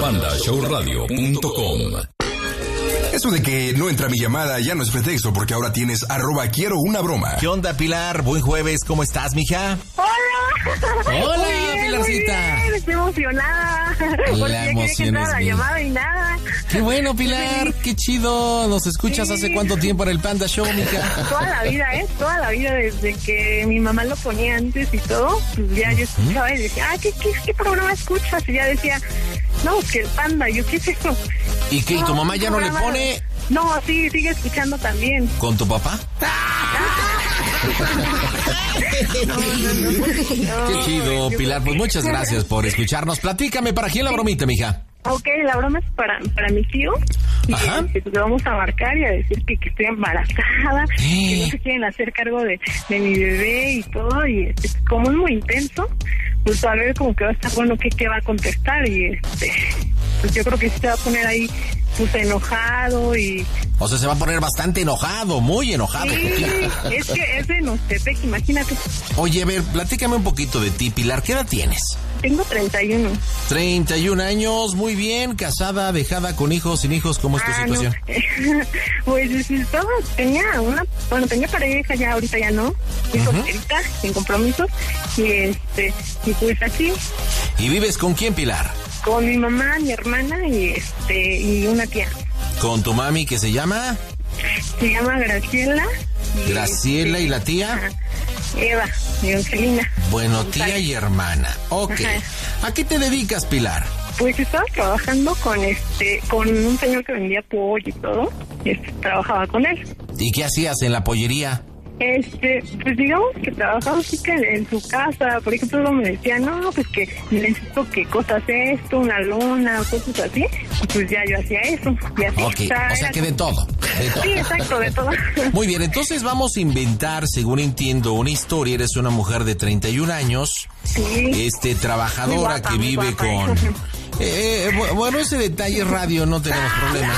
elpandashowradio.com. Eso de que no entra mi llamada ya no es pretexto, porque ahora tienes @quiero una broma. ¿Qué onda, Pilar? Buen jueves, ¿cómo estás, mija? ¡Hola! ¡Hola, bien, Pilarcita! Muy bien, estoy emocionada. La emoción es la llamada y nada. ¡Qué bueno, Pilar! ¡Qué chido! ¿Nos escuchas hace cuánto tiempo en el Panda Show, mija? Toda la vida, toda la vida, desde que mi mamá lo ponía antes y todo, pues ya yo escuchaba y decía, ¿qué programa escuchas? Y ya decía, no, que el Panda, yo, ¿qué es eso? ¿Y qué? ¿Y tu mamá ya no le pone? No, sí, sigue escuchando también. ¿Con tu papá? No. Qué chido, Pilar. Pues muchas gracias por escucharnos. Platícame, ¿para quién la bromita, mija? Ok, la broma es para mi tío. Ajá. Y pues vamos a marcar y a decir que estoy embarazada, que no se quieren hacer cargo de mi bebé y todo. Y como es muy intenso, pues a ver como que va a estar bueno qué va a contestar. Y pues yo creo que se va a poner ahí pues enojado y... O sea, se va a poner bastante enojado, muy enojado. Sí, es que es de Nostepec, imagínate. Oye, a ver, platícame un poquito de ti, Pilar. ¿Qué edad tienes? Tengo 31. 31 años, muy bien, casada, dejada, con hijos, sin hijos, ¿cómo es tu situación? No. Pues tenía pareja, ya ahorita ya no, estoy solterita, sin compromisos, y pues así. ¿Y vives con quién, Pilar? Con mi mamá, mi hermana y una tía. ¿Con tu mami que se llama? Se llama Graciela. Graciela, ¿y la tía? Eva y Angelina. Bueno, tía y hermana. Ok. Ajá. ¿A qué te dedicas, Pilar? Pues estaba trabajando con un señor que vendía pollo y todo. Trabajaba con él. ¿Y qué hacías en la pollería? Pues digamos que trabajaba así que en su casa. Por ejemplo, luego me decía, no, pues que necesito que cosas esto, una lona, cosas así. Y pues ya yo hacía eso. Y así. Ok, o sea que de todo. Sí, exacto, de todo. Muy bien, entonces vamos a inventar, según entiendo, una historia. Eres una mujer de 31 años. Sí. Trabajadora guapa, que vive con... bueno, ese detalle es radio, no tenemos problema.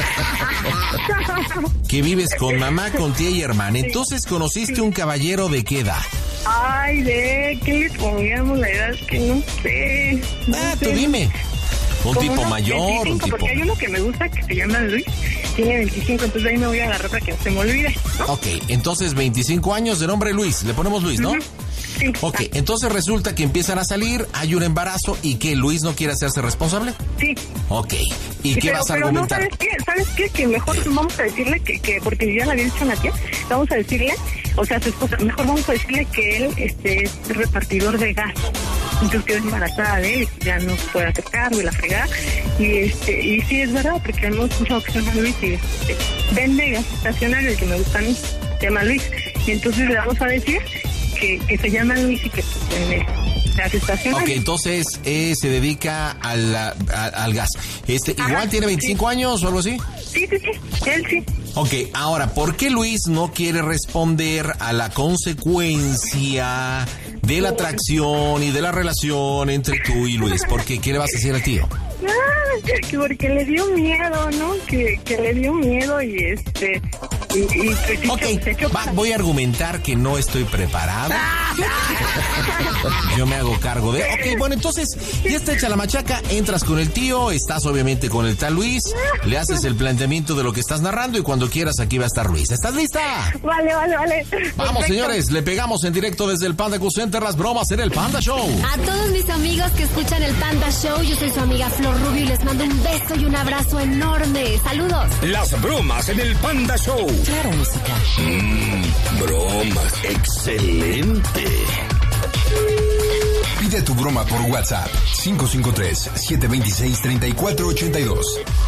Que vives con mamá, con tía y hermana. Entonces, ¿conociste un caballero de qué edad? Ay, ¿qué le pongamos la edad? Que no sé. Tú dime. Un tipo mayor, 25, un tipo... Porque hay uno que me gusta que se llama Luis, tiene 25, entonces ahí me voy a agarrar para que no se me olvide, ¿no? Ok, entonces 25 años, de nombre Luis, le ponemos Luis, ¿no? Sí. Ok, entonces resulta que empiezan a salir, hay un embarazo y que Luis no quiere hacerse responsable. Sí. Ok, ¿y qué vas a argumentar? No, ¿sabes qué? Que mejor vamos a decirle que porque ya le había dicho a la tía, vamos a decirle, o sea, a su esposa, mejor vamos a decirle que él es repartidor de gas. Entonces quedó embarazada de él, ya no se puede hacer cargo y la fregada. Y sí es verdad, porque hemos escuchado que se llama Luis y vende gas estacionario, el que me gusta a mí, se llama Luis. Y entonces le vamos a decir que se llama Luis y que vende gas estacionario. Ok, entonces se dedica al gas. ¿Igual tiene 25 años o algo así? Sí, él sí. Ok, ahora, ¿por qué Luis no quiere responder a la consecuencia de la atracción y de la relación entre tú y Luis? Porque, ¿qué le vas a decir al tío? Porque le dio miedo, ¿no? Que le dio miedo y pues, ok, voy a argumentar que no estoy preparado. Yo me hago cargo de... Ok, bueno, entonces, ya está hecha la machaca, entras con el tío, estás obviamente con el tal Luis, le haces el planteamiento de lo que estás narrando y cuando quieras aquí va a estar Luis. ¿Estás lista? Vale. Vamos, perfecto. Señores, le pegamos en directo desde el Panda Q Center las bromas en el Panda Show. A todos mis amigos que escuchan el Panda Show, yo soy su amiga Flor Rubio y les mando un beso y un abrazo enorme. ¡Saludos! Las bromas en el Panda Show. Claro, música. Bromas. Excelente. Pide tu broma por WhatsApp. 553-726-3482.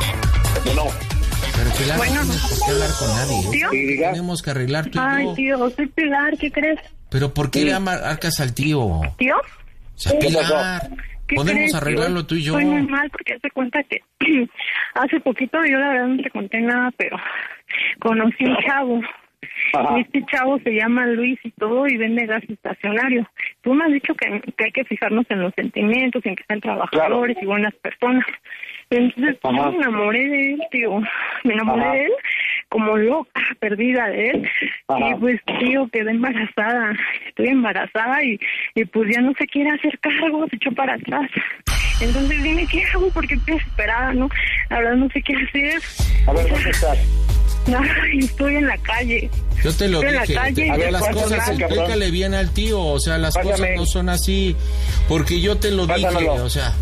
Pero Pilar, bueno, no tienes por qué hablar con nadie. ¿Tío? Tenemos que arreglar tú y yo. Ay, tío, soy Pilar, ¿qué crees? Pero ¿por qué le marcas al tío? ¿Tío? O sea, Pilar, podemos arreglarlo tú y yo. Estoy muy mal porque hace cuenta que hace poquito, yo la verdad no te conté nada, pero conocí un chavo. Ajá. Este chavo se llama Luis y todo y vende gas estacionario. Tú me has dicho que hay que fijarnos en los sentimientos, en que sean trabajadores y buenas personas. Entonces yo me enamoré de él, tío. Me enamoré de él como loca, perdida de él. Y pues, tío, quedé embarazada. Estoy embarazada y pues ya no se quiere hacer cargo, se echó para atrás. Entonces dime dime qué hago porque estoy desesperada, ¿no? La verdad no sé qué hacer. A ver, ¿dónde estás? No, estoy en la calle. Yo te lo Estoy en dije. la calle. A ver, las Pásame, cosas, cabrón. explícale bien al tío. O sea, las cosas no son así. Porque yo te lo Pásamelo. dije, o sea.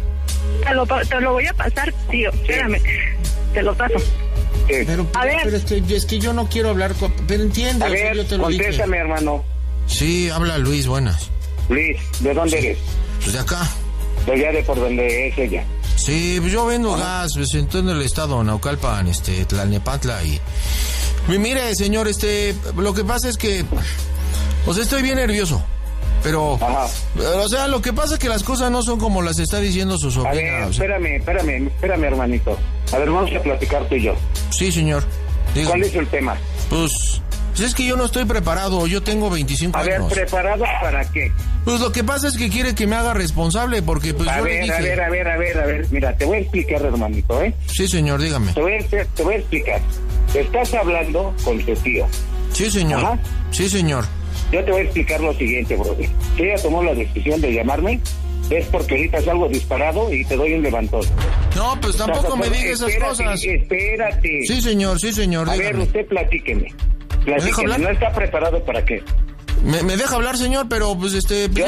Te lo voy a pasar, tío. Espérame. Te lo paso. Pero A ver. es que yo no quiero hablar con... Pero entiende, A o sea, ver, yo te lo dije. contéstame, hermano. Sí, habla Luis, buenas. Luis, ¿de dónde eres? Pues de acá. De allá de por donde es ella. Sí, pues yo vendo gas, pues en todo el estado, Naucalpan, Tlalnepantla y... Mire, señor, lo que pasa es que... O sea, estoy bien nervioso, pero... Ajá. O sea, lo que pasa es que las cosas no son como las está diciendo su A sobrina. ver, o sea. espérame, hermanito. A ver, vamos a platicar tú y yo. Sí, señor. Dígame. ¿Cuál es el tema? Pues es que yo no estoy preparado, yo tengo 25 A ver, años. ¿preparado para qué? Pues lo que pasa es que quiere que me haga responsable, porque pues A yo le ver, dije... a ver. Mira, te voy a explicar, hermanito, ¿eh? Sí, señor, dígame. Te voy a explicar. Estás hablando con tu tío. Sí, señor. Ajá. Sí, señor. Yo te voy a explicar lo siguiente, brother. Si ella tomó la decisión de llamarme, es porque ahorita salgo disparado y te doy un levantón. No, pues tampoco me diga esas cosas. Espérate. Sí, señor, A ver, dígame. usted platíqueme. deja hablar? ¿No está preparado para qué? Me deja hablar, señor, pero pues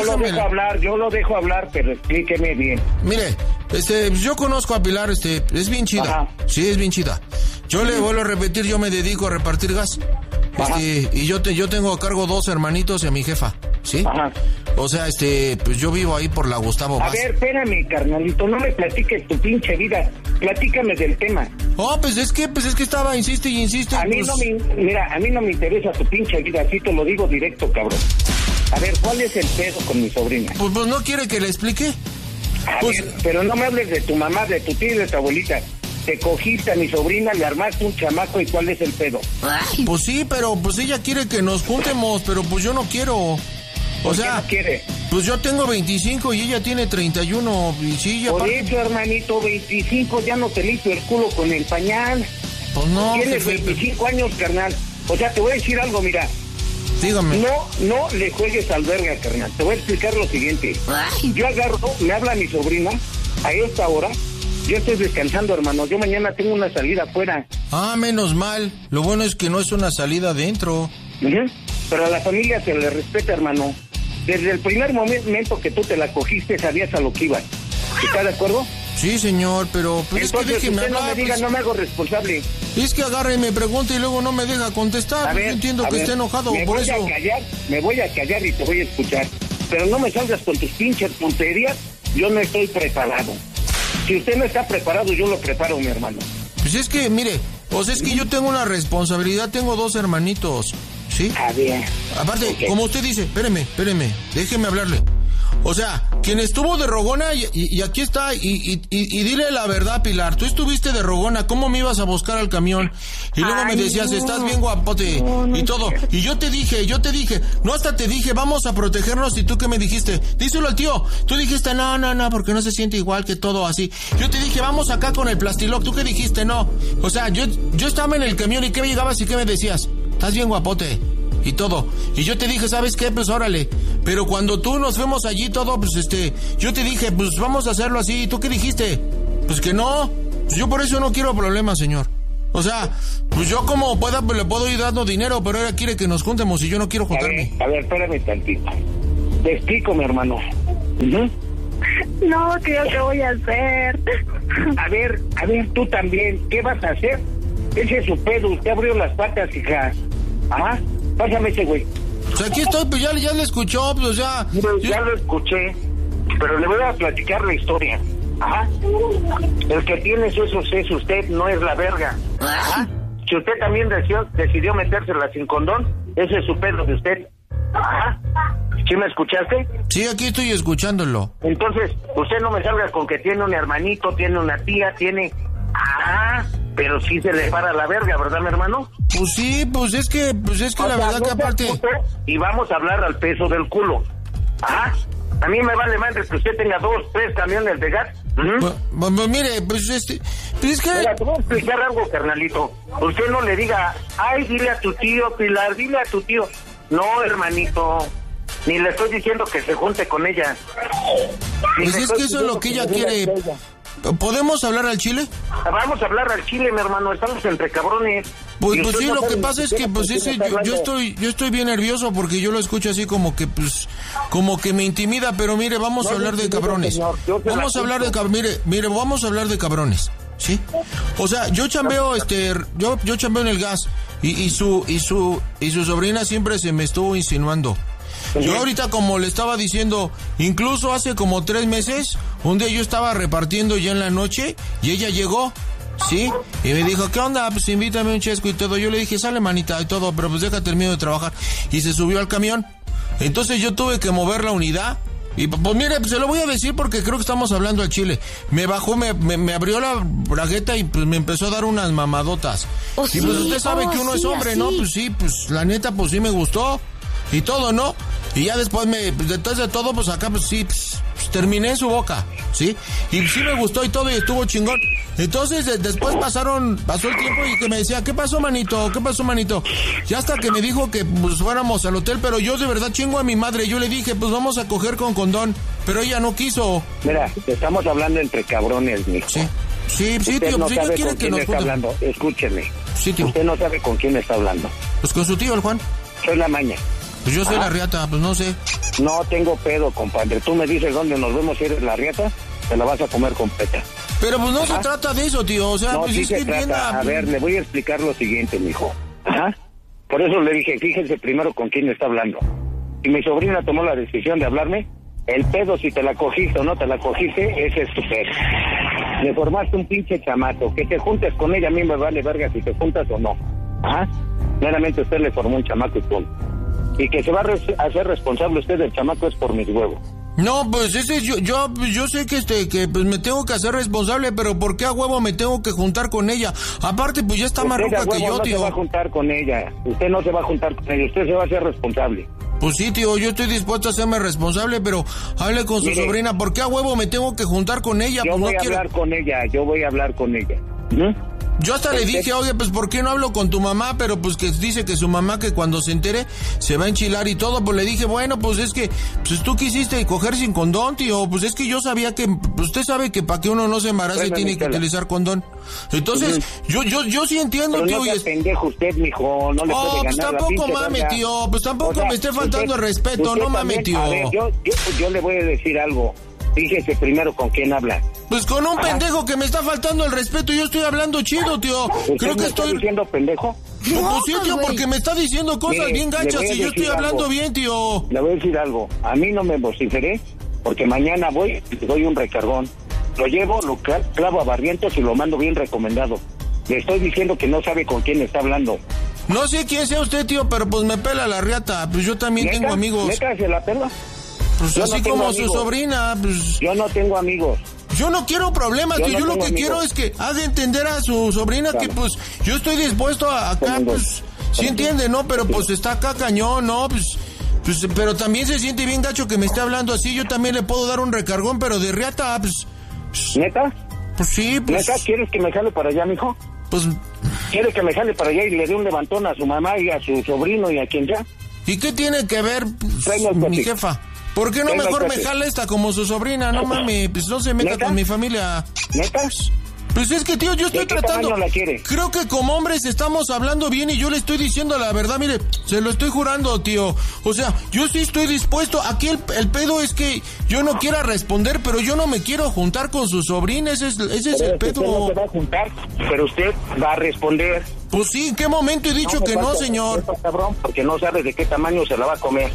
Yo lo dejo hablar, pero explíqueme bien. Mire, yo conozco a Pilar, es bien chida. Ajá. Sí, es bien chida. Yo le vuelvo a repetir, yo me dedico a repartir gas. Ajá. Y yo tengo a cargo 2 hermanitos y a mi jefa, ¿sí? Ajá. O sea, pues yo vivo ahí por la Gustavo A Vaz. ver, espérame, carnalito, no me platiques tu pinche vida. Platícame del tema. Oh, pues es que estaba, insiste y insiste. A mí pues... no me interesa tu pinche vida, así te lo digo directo, cabrón. A ver, ¿cuál es el pedo con mi sobrina? Pues no quiere que le explique. A Pues- ver, pero no me hables de tu mamá, de tu tía y de tu abuelita. Te cogiste a mi sobrina, le armaste un chamaco y ¿cuál es el pedo? Pues sí, pero pues ella quiere que nos juntemos, pero pues yo no quiero. O ¿Por qué sea, no quiere? pues yo tengo 25 y ella tiene 31. Y sí, ya Por eso, hermanito, 25 ya no te limpio el culo con el pañal. Pues no, Tienes jefe, 25 años, carnal. O sea, te voy a decir algo, mira. dígame. No le juegues al verga, carnal. Te voy a explicar lo siguiente. Yo agarro, me habla mi sobrina, a esta hora, yo estoy descansando, hermano. Yo mañana tengo una salida afuera. Ah, menos mal. Lo bueno es que no es una salida adentro. Ujú. Pero a la familia se le respeta, hermano. Desde el primer momento que tú te la cogiste, sabías a lo que ibas. ¿Estás de acuerdo? Sí, señor, pero pues Entonces, es que déjeme usted no hablar. me diga, Pues, no me hago responsable. es que agarra y me pregunta y luego no me deja contestar. A Pues, ver, yo entiendo a que ver, esté enojado me por voy eso. me voy a callar y te voy a escuchar. Pero no me salgas con tus pinches tonterías. Yo no estoy preparado. Si usted no está preparado, yo lo preparo, mi hermano. Pues es que, mire, pues es que yo tengo una responsabilidad, tengo 2 hermanitos, ¿sí? A ver. Aparte, Ok. como usted dice, espéreme, déjeme hablarle. O sea, quien estuvo de rogona y aquí está, y dile la verdad, Pilar, tú estuviste de rogona, ¿cómo me ibas a buscar al camión? Y luego me Ay, decías, no. estás bien guapote, No, y todo. es cierto. Y yo te dije, no, hasta te dije, vamos a protegernos, y tú qué me dijiste, díselo al tío. Tú dijiste, no, porque no se siente igual que todo así. Yo te dije, vamos acá con el plastiloc, tú qué dijiste, no. O sea, yo estaba en el camión y qué me llegabas y qué me decías, estás bien guapote. Y todo. Y yo te dije, ¿sabes qué? Pues órale. Pero cuando tú nos fuimos allí todo, pues yo te dije, pues vamos a hacerlo así. ¿Y tú qué dijiste? Pues que no. Pues yo por eso no quiero problemas, señor. O sea, pues yo como pueda, pues le puedo ir dando dinero, pero ella quiere que nos juntemos y yo no quiero juntarme. A ver, espérame tantito. Te explico, mi hermano. Ujú. No, tío, ¿qué voy a hacer? A ver, tú también, ¿qué vas a hacer? Ese es su pedo, usted abrió las patas, hija. Ajá, pásame ese güey. Pues aquí estoy, pues ya le escuchó, pues o sea... Ya lo escuché, pero le voy a platicar la historia. Ajá. El que tiene esos es usted, no es la verga. Ajá. Si usted también decidió metérsela sin condón, ese es su pedo de usted. Ajá. ¿Sí me escuchaste? Sí, aquí estoy escuchándolo. Entonces, usted no me salga con que tiene un hermanito, tiene una tía, tiene... Ah, pero sí se le para la verga, ¿verdad, mi hermano? Pues sí, pues es que O la sea, verdad no que se aparte... asuste Y vamos a hablar al peso del culo. Ajá. A mí me vale madre que usted tenga 2, 3 camiones de gas. ¿Mm? Pues mire, pues pues es que... Mira, te voy a explicar algo, carnalito. Usted no le diga, ay, dile a tu tío, Pilar, dile a tu tío. No, hermanito. Ni le estoy diciendo que se junte con ella. Ni Pues le es estoy que eso es lo diciendo que ella se junte quiere. con ella. ¿podemos hablar al chile? Vamos a hablar al chile, mi hermano, estamos entre cabrones. Pues sí, lo que pasa es que pues yo estoy bien nervioso porque yo lo escucho así como que como que me intimida, pero mire, vamos a hablar de cabrones. Vamos a hablar de cabrones, mire, vamos a hablar de cabrones, ¿sí? O sea, yo chambeo yo chambeo en el gas y su sobrina siempre se me estuvo insinuando. Yo ahorita, como le estaba diciendo, incluso hace como 3 meses, un día yo estaba repartiendo ya en la noche y ella llegó, ¿sí? Y me dijo, ¿qué onda? Pues invítame un chesco y todo. Yo le dije, sale manita y todo, pero pues déjate termino de trabajar. Y se subió al camión. Entonces yo tuve que mover la unidad. Y pues mire, pues se lo voy a decir porque creo que estamos hablando al chile. Me bajó, me abrió la bragueta y pues me empezó a dar unas mamadotas. Y pues usted sabe que uno es hombre, así. ¿No? Pues sí, pues la neta, pues sí me gustó. Y todo, ¿no? Y ya después después de todo, pues acá, pues sí, pues terminé en su boca, ¿sí? Y sí me gustó y todo y estuvo chingón. Entonces, después pasó el tiempo y que me decía, ¿qué pasó, manito? ¿Qué pasó, manito? Y hasta que me dijo que pues fuéramos al hotel, pero yo de verdad chingo a mi madre. Yo le dije, pues vamos a coger con condón, pero ella no quiso. Mira, estamos hablando entre cabrones, mijo. Sí, tío, no pues ella quiere con que quién nos está hablando. Escúcheme. Sí, tío. Usted no sabe con quién está hablando. Pues con su tío, el Juan. Soy la maña. Pues yo soy la riata, pues no sé. No tengo pedo, compadre. Tú me dices dónde nos vemos si eres la riata, te la vas a comer completa. Pero pues no se trata de eso, tío. O sea, no, pues sí es se que trata. A ver, le voy a explicar lo siguiente, mijo. Ajá. Por eso le dije, fíjense primero con quién está hablando. Si mi sobrina tomó la decisión de hablarme, el pedo si te la cogiste o no te la cogiste, ese es tu pedo. Le formaste un pinche chamaco. Que te juntes con ella, a mí me vale verga si te juntas o no. Ajá. Meramente usted le formó un chamaco y punto. Y que se va a hacer responsable usted del chamaco es por mis huevos. No, pues ese yo sé que pues me tengo que hacer responsable, pero ¿por qué a huevo me tengo que juntar con ella? Aparte, pues ya está más ruca que yo, tío. Usted no se va a juntar con ella. Usted no se va a juntar con ella. Usted se va a hacer responsable. Pues sí, tío, yo estoy dispuesto a hacerme responsable, pero hable con su sobrina. ¿Por qué a huevo me tengo que juntar con ella? Yo pues voy a hablar con ella. Yo voy a hablar con ella. Yo hasta le dije, oye, pues ¿por qué no hablo con tu mamá? Pero pues que dice que su mamá que cuando se entere se va a enchilar y todo. Pues le dije, bueno, pues es que pues tú quisiste coger sin condón, tío. Pues es que yo sabía que, pues usted sabe que para que uno no se embarace tiene que utilizar condón. Entonces, yo sí entiendo, pero tío. No sea pendejo usted, mijo, no le puede ganar pues tampoco mame, tío. Pues tampoco me esté faltando el respeto, no mame, tío. A ver, yo le voy a decir algo. Fíjese primero con quién habla. Pues con un pendejo que me está faltando el respeto. Yo estoy hablando chido, tío. Creo que estoy diciendo pendejo. No, pues sí, tío, porque me está diciendo cosas bien gachas y yo estoy hablando bien, tío. Le voy a decir algo. A mí no me vociferé porque mañana voy y te doy un recargón. Lo llevo, lo clavo a Barrientos y lo mando bien recomendado. Le estoy diciendo que no sabe con quién está hablando. No sé quién sea usted, tío, pero pues me pela la riata. Pues yo también tengo amigos. ¿Neta se la pela? Pues yo así no como amigos. Su sobrina, pues... Yo no tengo amigos. Yo no quiero problemas, tío. Yo lo que quiero es que haga entender a su sobrina que, pues, yo estoy dispuesto a acá, pues... Sí entiende, ¿no? Pero, pues, está acá cañón, ¿no? Pues, pero también se siente bien gacho que me esté hablando así. Yo también le puedo dar un recargón, pero de riata, pues... ¿Neta? Pues sí, pues... ¿Neta? ¿Quieres que me jale para allá, mijo? Pues... ¿Quieres que me jale para allá y le dé un levantón a su mamá y a su sobrino y a quien sea? ¿Y qué tiene que ver, pues, mi jefa? ¿Por qué no mejor me jala esta como su sobrina? No mames, pues no se meta con mi familia. ¿Neta? Pues es que, tío, yo estoy tratando... la quiere? Creo que como hombres estamos hablando bien y yo le estoy diciendo la verdad. Mire, se lo estoy jurando, tío. O sea, yo sí estoy dispuesto. Aquí el pedo es que yo no quiera responder, pero yo no me quiero juntar con su sobrina. Ese es el pedo. Usted no se va a juntar, pero usted va a responder. Pues sí, ¿en qué momento he dicho que no, señor? Cabrón, porque no sabe de qué tamaño se la va a comer.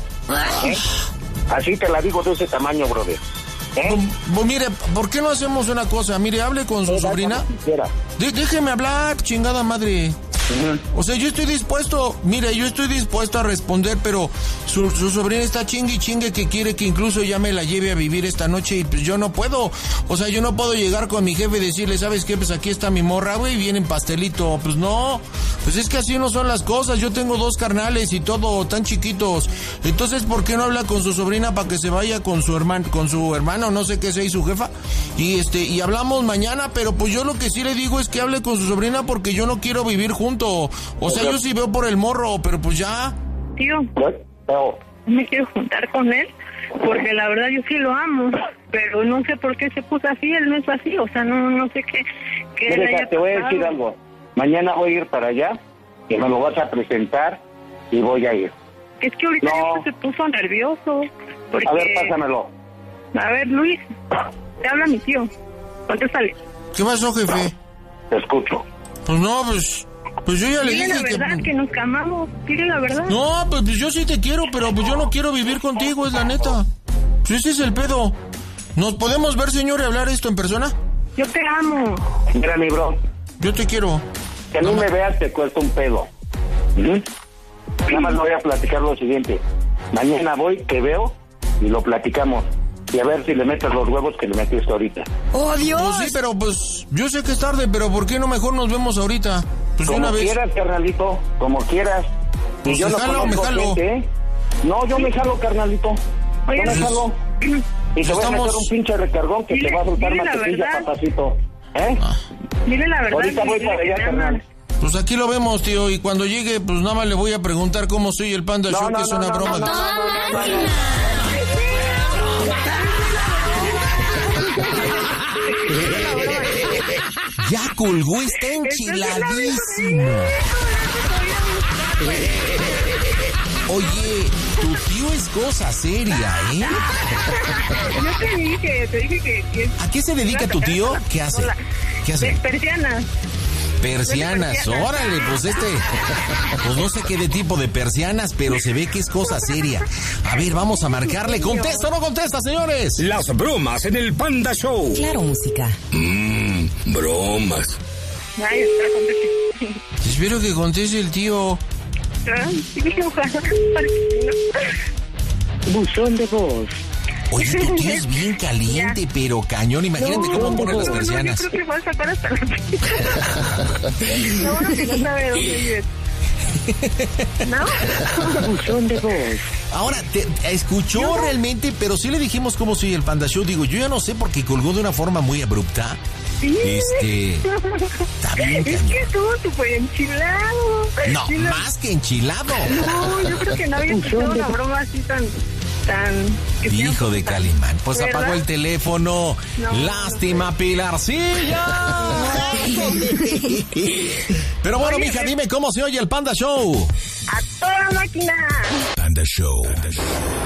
Así te la digo de ese tamaño, brother. Mire, ¿por qué no hacemos una cosa? Mire, hable con su sobrina. Déjeme hablar, chingada madre. O sea, yo estoy dispuesto, mire, yo estoy dispuesto a responder, pero su sobrina está chingue y chingue que quiere que incluso ya me la lleve a vivir esta noche y pues yo no puedo. O sea, yo no puedo llegar con mi jefe y decirle, ¿sabes qué? Pues aquí está mi morra, güey, viene en pastelito. Pues no, pues es que así no son las cosas. Yo tengo 2 carnales y todo, tan chiquitos. Entonces, ¿por qué no habla con su sobrina para que se vaya con su hermano, no sé qué sea, y su jefa? Y hablamos mañana, pero pues yo lo que sí le digo es que hable con su sobrina porque yo no quiero vivir juntos. O sea, yo sí veo por el morro, pero pues ya. Tío, no me quiero juntar con él porque la verdad yo sí lo amo. pero no sé por qué se puso así, él no es así, o sea, no sé qué le haya te voy a pasado. decir algo. Mañana voy a ir para allá, que me lo vas a presentar y voy a ir. Es que ahorita No. ya se puso nervioso. Porque... A ver, pásamelo. A ver, Luis, te habla mi tío. Contéstale. ¿Qué pasó, jefe? Te escucho. Pues no, pues yo ya le Dile dije la verdad, que... que nos amamos. Dile la verdad. No, pues yo sí te quiero, pero pues yo no quiero vivir contigo, es la neta. Pues ese es el pedo. ¿Nos podemos ver, señor, y hablar esto en persona? Yo te amo. Mira, mi bro, Yo te quiero. que no me veas te cuesta un pedo. ¿Mm? Nada más voy a platicar lo siguiente. Mañana voy, te veo y lo platicamos. Y a ver si le metes los huevos que le metiste ahorita. ¡Oh, Dios! Pues sí, pero pues yo sé que es tarde, pero ¿por qué no mejor nos vemos ahorita? Pues de Como una vez. quieras, carnalito, como quieras. Y Pues yo no me jalo, conozco me jalo. gente, ¿eh? No, yo me jalo, carnalito. Oye, Yo me pues, jalo. Y te voy a estamos- meter un pinche recargón que Dile- te va a soltar dile la mantequilla, verdad. papacito. ¿Eh? Dile la verdad. Ahorita voy dile para que allá, te carnal. amas. Pues aquí lo vemos, tío, y cuando llegue, pues nada más le voy a preguntar cómo soy el Panda Show, que es una broma. Ya colgó, está enchiladísimo. Oye, tu tío es cosa seria, ¿eh? Yo te dije que... ¿A qué se dedica tu tío? ¿Qué hace? ¿Qué hace? Persianas. Persianas, órale, pues pues no sé qué de tipo de persianas, pero se ve que es cosa seria. A ver, vamos a marcarle. ¿Contesta o no contesta, señores? Las bromas en el Panda Show. Claro, música. Bromas. Ay, está contento. Espero que conteste el tío. Buzón de voz. Oye, tu tío es bien caliente, pero cañón. Imagínate cómo pone las persianas. Yo creo que va a sacar hasta la... No, que no sabe dónde vives. ¿No? Buzón de voz. Ahora, escuchó realmente, pero sí le dijimos cómo soy el Panda Show. Digo, yo ya no sé porque colgó de una forma muy abrupta. Sí. Está bien, Es cañón. que estuvo súper enchilado. No, Sí, más que enchilado. No, yo creo que no había escuchado una broma así tan... Hijo de Calimán, pues ¿verdad? apagó el teléfono. No. Lástima, Pilarcilla. Pero bueno, Oye, mija, dime cómo se oye el Panda Show. ¡A toda máquina! Panda Show.